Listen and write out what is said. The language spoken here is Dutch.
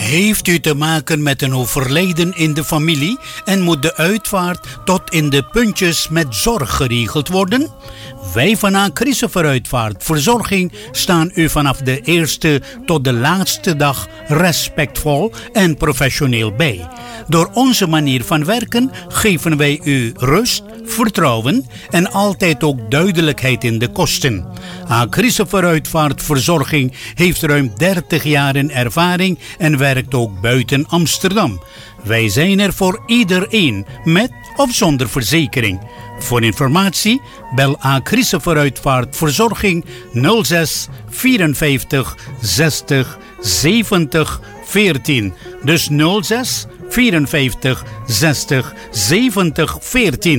Heeft u te maken met een overlijden in de familie en moet de uitvaart tot in de puntjes met zorg geregeld worden? Wij van Acrisse Vooruitvaart Verzorging staan u vanaf de eerste tot de laatste dag respectvol en professioneel bij. Door onze manier van werken geven wij u rust, vertrouwen en altijd ook duidelijkheid in de kosten. Acrisse Vooruitvaart Verzorging heeft ruim 30 jaar in ervaring en werkt ook buiten Amsterdam. Wij zijn er voor iedereen, met of zonder verzekering. Voor informatie bel Acrisse Vooruitvaart Verzorging 06 54 60 70 14. Dus 06 54 60 70 14.